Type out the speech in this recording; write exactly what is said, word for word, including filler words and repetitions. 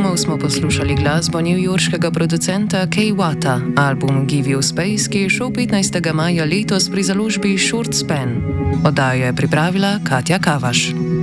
albumov smo poslušali glasbo newyorškega producenta Kay Wata, album Give You Space, ki je šel petnajstega maja letos pri založbi Short Span. Oddajo je pripravila Katja Kavaš.